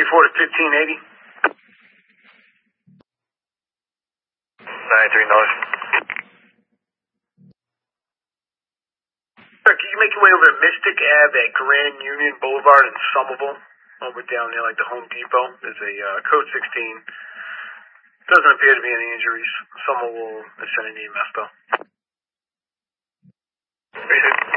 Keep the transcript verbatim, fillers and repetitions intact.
fifty-four to fifteen eighty. nine three north. Sir, can you make your way over to Mystic Ave at Grand Union Boulevard in Somerville? Over down there like the Home Depot. There's a uh, code sixteen. Doesn't appear to be any injuries. Someone will send an E M S though. Appreciate it.